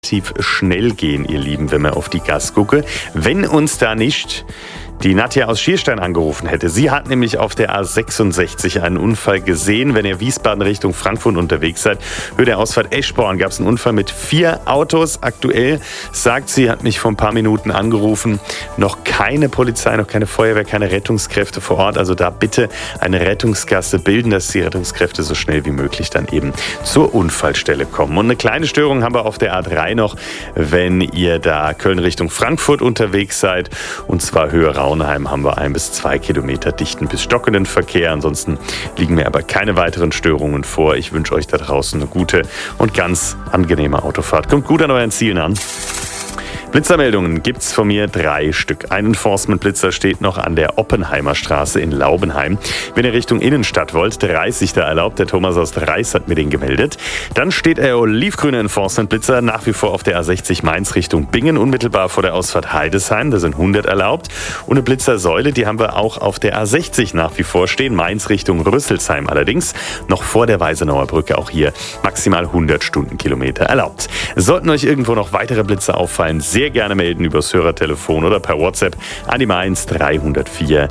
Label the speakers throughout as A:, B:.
A: relativ schnell gehen, ihr Lieben, wenn wir auf die Gas gucken. Wenn uns da nicht die Nadja aus Schierstein angerufen hätte. Sie hat nämlich auf der A66 einen Unfall gesehen. Wenn ihr Wiesbaden Richtung Frankfurt unterwegs seid, Höhe der Ausfahrt Eschborn gab es einen Unfall mit 4 Autos. Aktuell, sagt sie, hat mich vor ein paar Minuten angerufen. Noch keine Polizei, noch keine Feuerwehr, keine Rettungskräfte vor Ort. Also da bitte eine Rettungsgasse bilden, dass die Rettungskräfte so schnell wie möglich dann eben zur Unfallstelle kommen. Und eine kleine Störung haben wir auf der A3 noch, wenn ihr da Köln Richtung Frankfurt unterwegs seid. Und zwar Höhe Raunheim haben wir 1 bis 2 Kilometer dichten bis stockenden Verkehr. Ansonsten liegen mir aber keine weiteren Störungen vor. Ich wünsche euch da draußen eine gute und ganz angenehme Autofahrt. Kommt gut an euren Zielen an. Blitzermeldungen gibt's von mir 3 Stück. Ein Enforcement-Blitzer steht noch an der Oppenheimer Straße in Laubenheim. Wenn ihr Richtung Innenstadt wollt, 30 da erlaubt. Der Thomas aus Reis hat mir den gemeldet. Dann steht der olivgrüne Enforcement-Blitzer nach wie vor auf der A60 Mainz Richtung Bingen, unmittelbar vor der Ausfahrt Heidesheim. Da sind 100 erlaubt. Und eine Blitzersäule, die haben wir auch auf der A60 nach wie vor stehen. Mainz Richtung Rüsselsheim allerdings. Noch vor der Weisenauer Brücke auch hier maximal 100 Stundenkilometer erlaubt. Sollten euch irgendwo noch weitere Blitzer auffallen, sehr gerne melden übers Hörertelefon oder per WhatsApp an die Mainz 304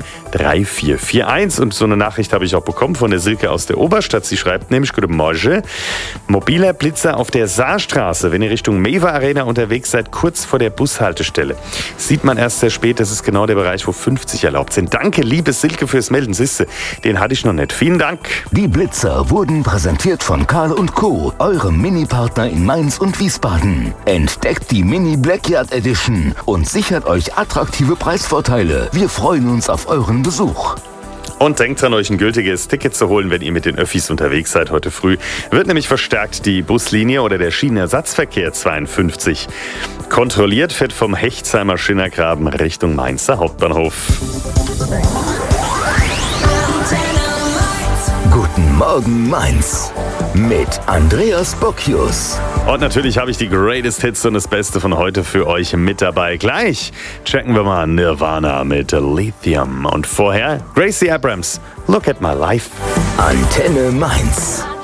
A: 3441. Und so eine Nachricht habe ich auch bekommen von der Silke aus der Oberstadt. Sie schreibt nämlich: Guten Morgen. Mobiler Blitzer auf der Saarstraße. Wenn ihr Richtung Mewa Arena unterwegs seid, kurz vor der Bushaltestelle. Sieht man erst sehr spät, das ist genau der Bereich, wo 50 erlaubt sind. Danke, liebe Silke, fürs Melden. Siehste, den hatte ich noch nicht. Vielen Dank.
B: Die Blitzer wurden präsentiert von Karl & Co., eurem Mini-Partner in Mainz und Wiesbaden. Entdeckt die Mini Blackyard Edition und sichert euch attraktive Preisvorteile. Wir freuen uns auf euren Besuch.
A: Und denkt dran, euch ein gültiges Ticket zu holen, wenn ihr mit den Öffis unterwegs seid heute früh. Wird nämlich verstärkt die Buslinie oder der Schienenersatzverkehr 52 kontrolliert, fährt vom Hechtsheimer Schinnergraben Richtung Mainzer Hauptbahnhof.
B: Guten Morgen Mainz mit Andreas Bocchius.
A: Und natürlich habe ich die Greatest Hits und das Beste von heute für euch mit dabei. Gleich checken wir mal Nirvana mit Lithium. Und vorher Gracie Abrams, Look at My Life.
B: Antenne Mainz.